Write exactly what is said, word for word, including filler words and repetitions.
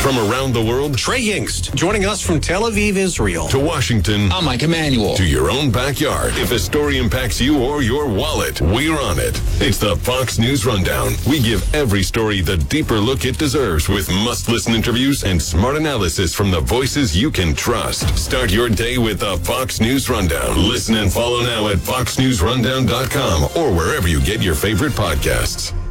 From around the world, Trey Yingst, joining us from Tel Aviv, Israel. To Washington. I'm Mike Emanuel. To your own backyard. If a story impacts you or your wallet, we're on it. It's the Fox News Rundown. We give every story the deeper look it deserves with must-listen interviews and smart analysis from the voices you can trust. Start your day with the Fox News Rundown. Listen and follow now at fox news rundown dot com or wherever you get your favorite podcasts.